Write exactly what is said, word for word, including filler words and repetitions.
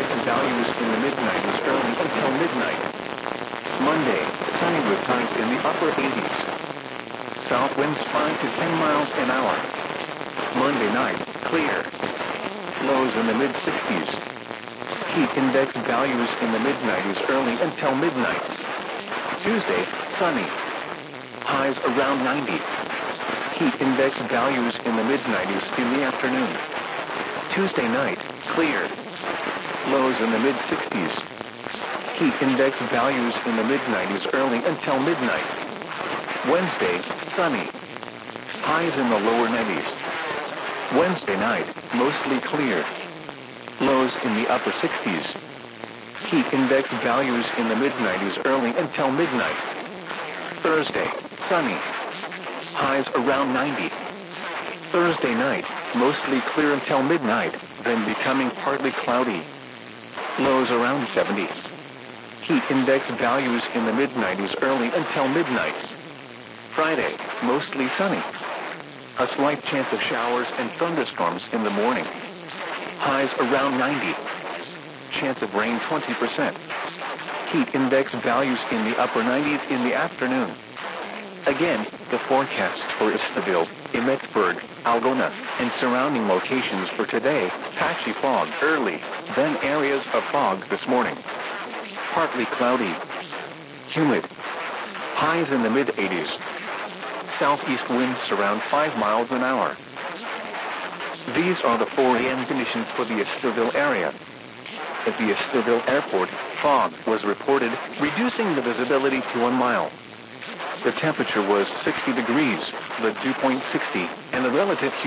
index values in the mid-nineties early until midnight. Monday, sunny with highs in the upper eighties. South winds five to ten miles an hour. Monday night, clear. Lows in the mid-sixties. Heat index values in the mid-nineties early until midnight. Tuesday, sunny. Highs around ninety. Heat index values in the mid-nineties in the afternoon. Tuesday night, clear. Lows in the mid-sixties. Heat index values in the mid-nineties early until midnight. Wednesday, sunny. Highs in the lower nineties. Wednesday night, mostly clear. Lows in the upper sixties. Heat index values in the mid-nineties early until midnight. Thursday, sunny. Highs around ninety. Thursday night, mostly clear until midnight, then becoming partly cloudy. Lows around seventy. Heat index values in the mid-nineties early until midnight. Friday, mostly sunny. A slight chance of showers and thunderstorms in the morning. Highs around ninety. Chance of rain twenty percent. Heat index values in the upper nineties in the afternoon. Again, the forecast for Esteville, Emmetsburg, Algona, and surrounding locations for today: patchy fog early, then areas of fog this morning. Partly cloudy. Humid. Highs in the mid-eighties. Southeast winds around five miles an hour. These are the four A M conditions for the Esteville area. At the Esteville Airport, fog was reported, reducing the visibility to one mile. The temperature was sixty degrees, the dew point sixty, and the relative